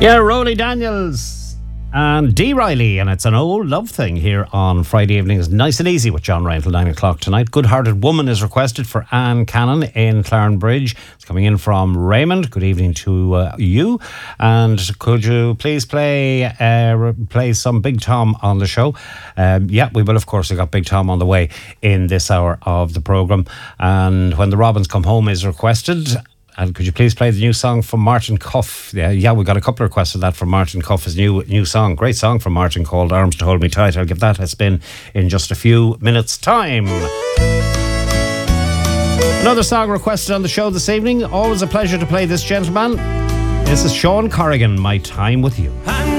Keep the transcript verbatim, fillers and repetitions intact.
Yeah, Rolly Daniels and Dee Riley, and it's an old love thing here on Friday evenings. Nice and easy with John Ryan till nine o'clock tonight. Good Hearted Woman is requested for Anne Cannon in Clarenbridge. It's coming in from Raymond. Good evening to uh, you. And could you please play uh, play some Big Tom on the show? Um, yeah, we will, of course. We got Big Tom on the way in this hour of the programme. And When the Robins Come Home is requested. And could you please play the new song from Martin Cuff? Yeah, yeah, we got a couple of requests of that from Martin Cuff, his new new song. Great song from Martin called Arms to Hold Me Tight. I'll give that a spin in just a few minutes' time. Another song requested on the show this evening. Always a pleasure to play this gentleman. This is Sean Corrigan, My Time With You.